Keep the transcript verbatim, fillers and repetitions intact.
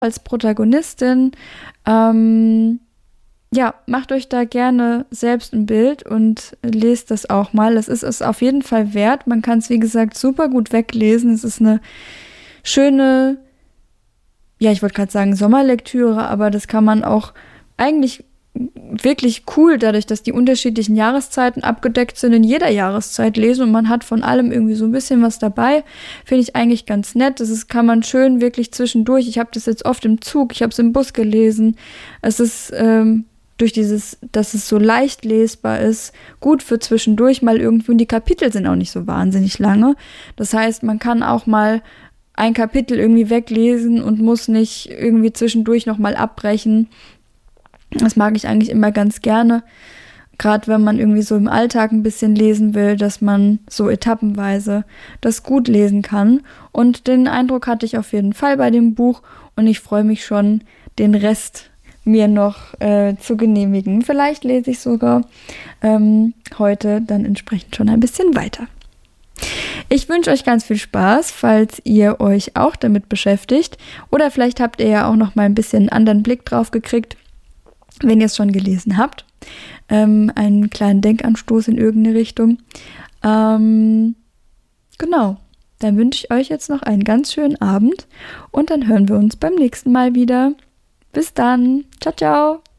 als Protagonistin. Ähm, ja, macht euch da gerne selbst ein Bild und lest das auch mal. Das ist es auf jeden Fall wert. Man kann es, wie gesagt, super gut weglesen. Es ist eine schöne, ja, ich wollte gerade sagen Sommerlektüre, aber das kann man auch eigentlich wirklich cool, dadurch, dass die unterschiedlichen Jahreszeiten abgedeckt sind, in jeder Jahreszeit lesen und man hat von allem irgendwie so ein bisschen was dabei. Finde ich eigentlich ganz nett. Das ist, kann man schön wirklich zwischendurch. Ich habe das jetzt oft im Zug, ich habe es im Bus gelesen. Es ist ähm, durch dieses, dass es so leicht lesbar ist, gut für zwischendurch mal irgendwie. Und die Kapitel sind auch nicht so wahnsinnig lange. Das heißt, man kann auch mal ein Kapitel irgendwie weglesen und muss nicht irgendwie zwischendurch nochmal abbrechen. Das mag ich eigentlich immer ganz gerne, gerade wenn man irgendwie so im Alltag ein bisschen lesen will, dass man so etappenweise das gut lesen kann. Und den Eindruck hatte ich auf jeden Fall bei dem Buch und ich freue mich schon, den Rest mir noch äh, zu genehmigen. Vielleicht lese ich sogar ähm, heute dann entsprechend schon ein bisschen weiter. Ich wünsche euch ganz viel Spaß, falls ihr euch auch damit beschäftigt. Oder vielleicht habt ihr ja auch noch mal ein bisschen einen anderen Blick drauf gekriegt, wenn ihr es schon gelesen habt. Ähm, einen kleinen Denkanstoß in irgendeine Richtung. Ähm, genau, dann wünsche ich euch jetzt noch einen ganz schönen Abend und dann hören wir uns beim nächsten Mal wieder. Bis dann. Ciao, ciao.